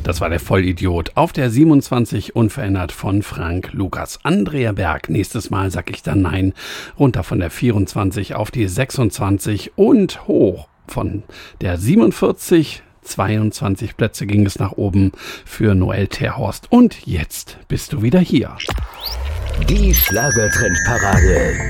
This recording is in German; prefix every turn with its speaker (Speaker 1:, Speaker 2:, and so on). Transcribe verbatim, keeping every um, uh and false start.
Speaker 1: Das war der Vollidiot auf der siebenundzwanzig, unverändert von Frank Lukas. Andrea Berg, nächstes Mal sag ich dann nein, runter von der vierundzwanzig auf die sechsundzwanzig und hoch von der siebenundvierzig, zweiundzwanzig Plätze ging es nach oben für Noel Terhorst. Und jetzt bist du wieder hier.
Speaker 2: Die Schlagertrendparade.